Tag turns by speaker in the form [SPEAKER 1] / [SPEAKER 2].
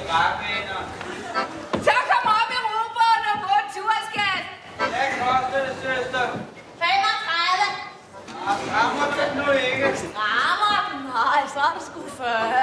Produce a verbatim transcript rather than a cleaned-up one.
[SPEAKER 1] træpænder.
[SPEAKER 2] Så kom op i robåden og få en tur, skat.
[SPEAKER 1] Hvad koster det, søster?
[SPEAKER 2] femogtredive.
[SPEAKER 1] Ah, rammer det nu ikke?
[SPEAKER 2] Rammer den? Nej, så er det sgu fyrre.